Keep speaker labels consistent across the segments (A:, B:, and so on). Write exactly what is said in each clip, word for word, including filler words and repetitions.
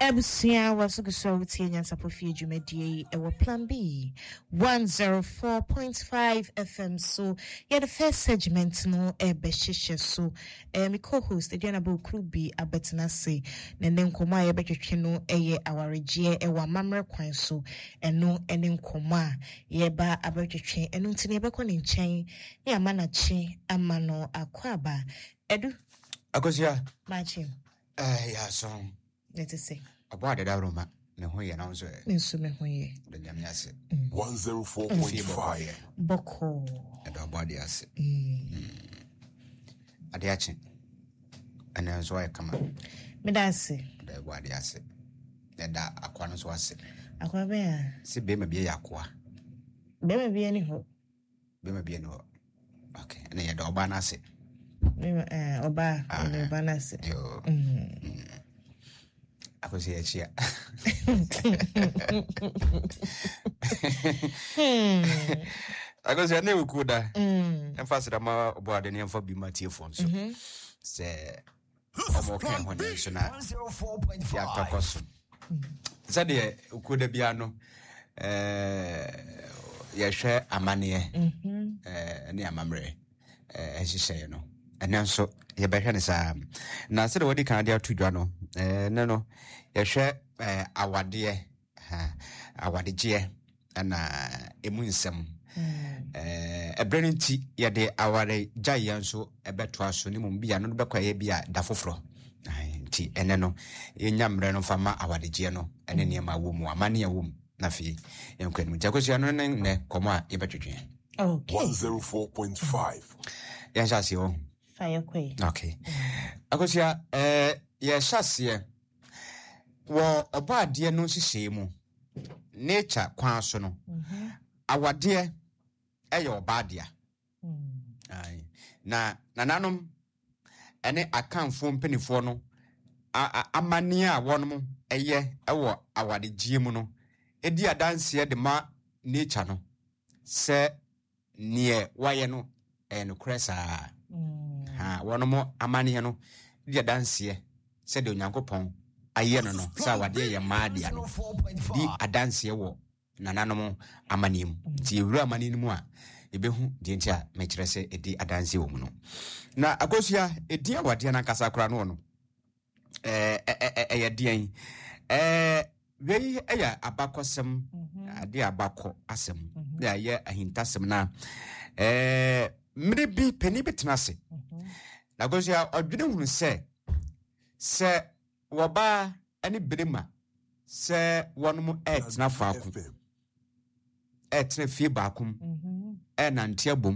A: Ebusia was a so Tian Sapofi Jumedi, a plan B one zero four point five F M. So, yeah, the first segment no a beshisha so, eh, my co host, the Janabo Krubi, a betanasi, and then Koma, a better chino, a our regia, a one mamma quine so, and no, and then Koma, ye ba a better chain, and until never calling chain, yeah, mana chain, a mano, a quaba, edu.
B: Akosia,
A: Marching.
B: Eh, yeah, so.
A: Let us say.
B: About the Daruma, no way announced it.
A: Insume hoye.
B: The Yamias.
C: one oh four point five.
A: Boko.
B: And our body as at the action. And that's why I come up.
A: Medasi.
B: The body as it. Then that Aquanos was it.
A: Aquabea.
B: See, Bema be aqua.
A: Bema be any hope.
B: Bema be no. Okay, and then your Obana said.
A: Oba, Obana said.
B: I was here, she. I was here, never could. And faster, I'm about the name for be my tear phone. So, say, I'm okay when it's not. Yeah, custom. Sadia, who could be ano? Eh, yeah, share a money, eh, near Mamre, as you say, you know. And now so, you better say, now said what you can't do to Jono. Eh, no, no, you share our dear, our dear, and a moon some. A branding tea, ya de our giant so a better so no be another quay be a dafofro. Tea, and no, in yam reno fama our degiano, and in my womb, a mania womb, Nafi, and can we take us your name, comma, a better dream.
A: Okay.
C: one oh four point five.
B: Yes, I see.
A: Fire quay.
B: Okay. Akosia, eh, yes, Shassia. Well, a bad dear no shame. Nature, quansono. Our dear, eh, your bad dear. Aye. Na, nananum, and I can't phone penny for no. A mania, one mo, a year, our, our the Gimono. A dear dance here, the ma nature no. Say, near, why no, and cressa. Ha, one more amaniano, dear dance here, said the Yankopon. Aye, no, no, so dear Madiano. Be a dance here, nananomo amanium. See, Ramanin moi, a behu, dintia, matresse, a dear dance woman. Now, a gosia, a dear what Diana Casacrano. Eh, eh, eh, dear, eh, very, eh, a bacosum, a dear bacco, assum, there, yeah, a hintasum now. Eh, maybe penny betnasi. Na gosia odwene hu se se woba ani brema se wonum et na faako et na fie baakum e na ntia bom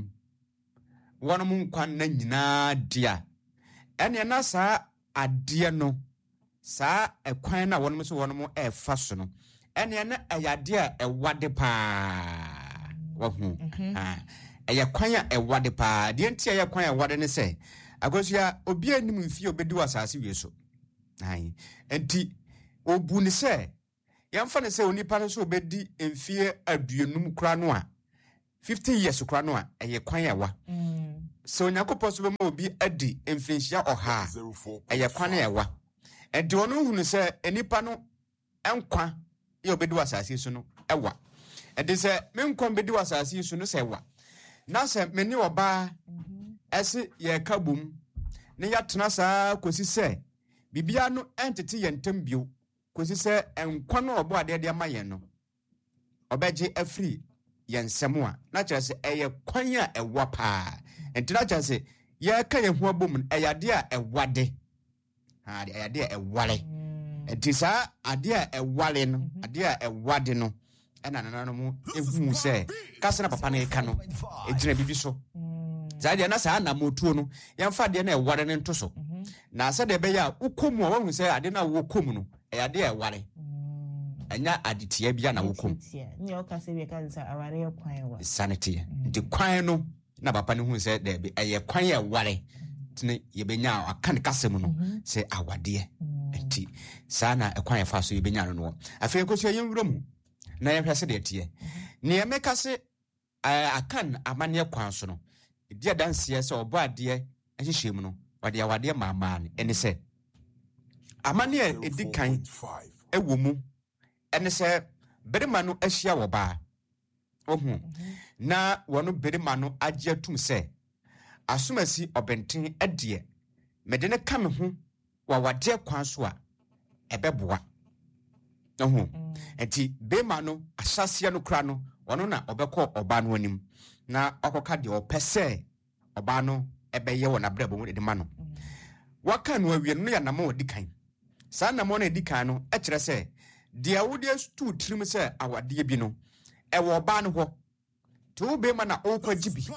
B: wonum kwan na nyina dia ene na sa ade no sa ekwan na wonum so wonum e fa so no ene na ayade a ewade pa wa hu ha eya kwan a ewade pa de ntia ya kwan a ewade ne se agosia obi anim mfie obedi wasase wie so ai enti obu ne se yamfa ne se onipa no so obedi mfie aduonum kra no a fifty years kra no a eye kwan ya wa so onyakopo so be ma obi adi mfinhia oha eye kwan ya wa enti ono hu ne se enipa no enkwa ye obedi wasase so no ewa enti se menkwa obedi wasase so no se wa na se meni oba ese ye kabum ne yatena saa kosi se bibia no entity ye ntambio kosi se enkwa no obo ade de amaye no obeje afri ye nsemo a na kire se eye kwan a ewa pa enti na kire se ye ka ye ho abom eyade a ewade ha de eyade a ewale enti saa ade a ewale no ade a ewade no ena nanano mu ehu se kase na papa na eka no ejina bibi so Zadia na sa na motuo no yamfa de na eware ne ntoso na sa de be ya ukomu a wahu se ade na wokomu no e ade e ware anya aditia bia na wokomu
A: ni o ka se be ka sa aware e kwan wa
B: sanity de kwan no na papa ne hu se de be e kwan e ware tene ye benya aka ne kasem no se awade enti sa na e kwan e fa so ye benya no no afi ko so yemwura mu na ye hwese de tie ne me ka se akan amane kwan so no dia danse se obo ade ahyehyem no wade awade mama ne ene se amane edi kan ɛwɔ mu ɛne sɛ berima no ahyia wɔ baa ohu na wɔno berima no agye atum sɛ asomasi ɔbɛnten ɛdeɛ mede ne ka me ho wɔ wadeɛ kwan so a ɛbɛboa ohu enti berima no ahyɛseɛ no kora no wɔno na ɔbɛkɔ ɔbaa no anim na ɔkɔka deɛ ɔpɛ sɛ ɔbaa no ɛbɛyɛ wɔ n'abrabɔ mu de ma no waka no awie no yɛ namɔ ɔdi kan saa namɔ no edi kan no ɛkyerɛ sɛ deɛ wode stu tirim sɛ awadeɛ bi no ɛwɔ ɔbaa no hɔ te wo berima na ɔkɔgye bi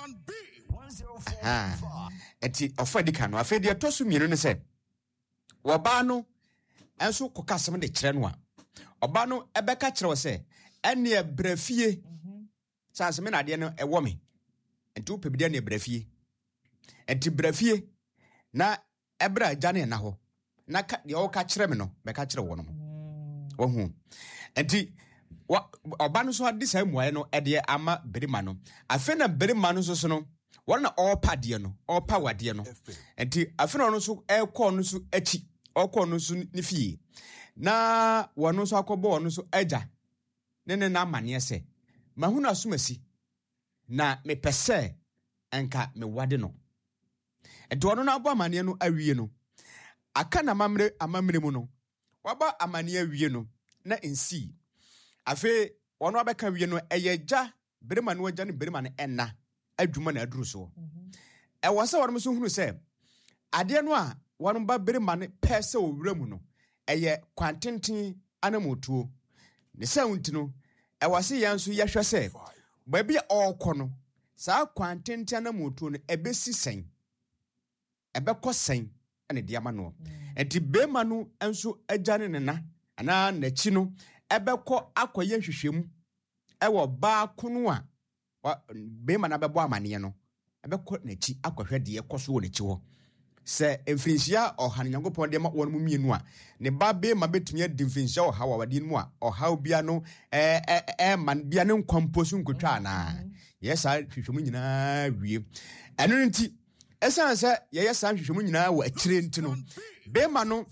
B: ɛti ɔfa di kan no afei deɛ ɛtɔ so mmienu no sɛ ɔbaa no ɛnso kɔka asɛm de kyerɛ no a ɔbaa no ɛbɛka kyerɛ wɔ sɛ ɛneɛ brɛ fie saa asɛm na adeɛ no ɛwɔ me nti wopɛ bideɛ ne brɛ fie nti brɛ fie na ɛbrɛ agya ne ɛna hɔ na deɛ ɔka kyerɛ me no bɛka kyerɛ wɔ no wɔhu nti ɔba no so ade saa mmuaeɛ no ɛdeɛ ama berima no afei na berima no so so no wɔn na ɔrepa adeɛ no ɔrepa wadeɛ no nti afei na ɔno nso ɛrekɔ no so akyi ɔrekɔ no so ne fie na wɔn nso akɔbɔ wɔn nso agya ne ne na amanneɛ sɛ mahunu asomasi na mepɛ sɛ nka mewade no nti ɔno no abɔ amanneɛ no awie no aka na amammerɛ amammerɛ mu no waba amanneɛ awie no na nsi afei ɔno abɛka wie no ɛyɛ gya berima no agya ne berima no ɛna adwuma na aduru so ɛwɔ sɛ wɔn nso hunu sɛ adeɛ no a wɔn ba berima no pɛ sɛ owura mu no ɛyɛ kwantenten anamotuo ne sɛ nti no ɛwɔ sɛ yɛn nso yɛhwɛ sɛ baabi a ɔrekɔ no saa kwantenten anamotuo no ɛbɛsi sɛn ɛbɛkɔ sɛn ɛne de ama no nti berima no nso agya ne nena anaa n'akyi no ɛbɛkɔ akɔyɛ nhwehwɛmu ɛwɔ baako no a berima no abɛbɔ amanneɛ no ɛbɛkɔ n'akyi akɔhwɛ deɛ ɛkɔ so wɔ n'akyi hɔ sɛ mfirinhyia ɔha no Nyankopɔn deɛ ma wɔn mu mmienu a ne ba berima bɛtumi adi mfirinhyia ɔha wɔ awadeɛ no mu a ɔhaw bia no ɛma bia ne nkwampo so nkotwa anaa yɛyɛ saa hwehwɛmu nyinaa wie ɛno no nti ɛsiane sɛ yɛyɛ saa hwehwɛmu nyinaa wɔ akyire nti no berima no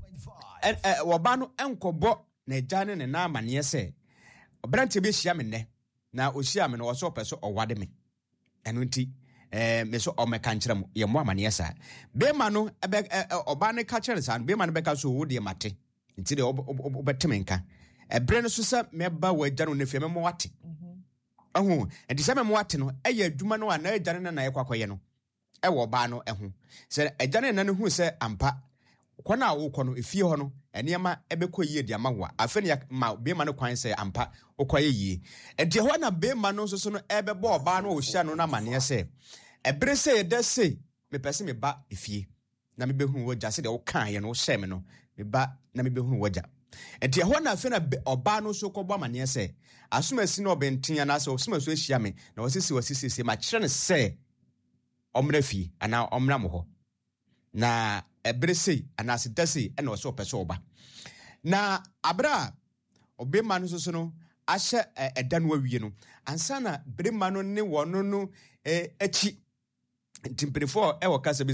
B: wɔba no ɛnkɔbɔ n'agya ne ne na amanneɛ sɛ ɔberanteɛ bɛhyia me nnɛ na ɔhyia me no ɔsɛ ɔpɛ so ɔwade me ɛno nti eh me so ɔmɛka nkyerɛ mo yɛ mo amanneɛ saa berima no ɔba ne ka kyerɛ saa no berima no bɛka so wo deɛ mate nti deɛ ɔbɛte me nka ɛberɛ no so sɛ mɛba wɔ agya no ne fie mɛmɔ wate ɛho nti sɛ mɛmɔ wate no ɛyɛ adwuma no a na agya no na na yɛkɔ akɔyɛ no ɛwɔ ɔbaa no ɛho sɛ agya no na no hu sɛ ampa kɔ no a wokɔ no efie hɔ no nneɛma ɛbɛkɔ yie de ama wo a afei ne ma berima no kwan sɛ ampa wokɔyɛ yie ɛdeɛ hɔ na berima no nso so no ɛbɛbɔ ɔbaa no a ɔhyia no no amanneɛ sɛ ɛberɛ sɛ yɛda sei mepɛ sɛ meba efie na mebɛhunu wagya sɛdeɛ wokaeɛ no wohyɛ me no meba na mebɛhunu wagya ɛdeɛ hɔ na afei na ɔbaa no nso kɔbɔ amanneɛ sɛ asomasi na ɔbɛnten anaasɛ ɔsomasi ahyia me na wɔsisi wɔsisiesie makyerɛ no sɛ ɔmmra fie anaa ɔmmra mo hɔ na ɛberɛ sei anaasɛ da sei ɛna ɔsɛ ɔpɛ sɛ ɔba na aberɛ a ɔberima no nso so no ahyɛ ɛda no awie no ansa na berima no ne wɔno no akyi nti mpanifoɔ ɛwɔ kasa bi